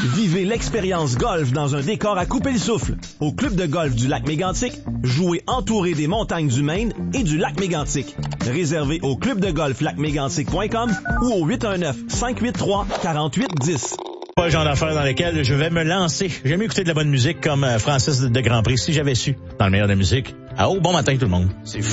Vivez l'expérience golf dans un décor à couper le souffle. Au club de golf du lac Mégantic, jouez entouré des montagnes du Maine et du lac Mégantic. Réservé au clubdegolflacmégantic.com ou au 819-583-4810. Pas le genre d'affaires dans lesquelles je vais me lancer. J'aime écouter de la bonne musique comme Francis de Grandpré, si j'avais su, dans le meilleur de la musique. Ah, oh, bon matin tout le monde. C'est fou.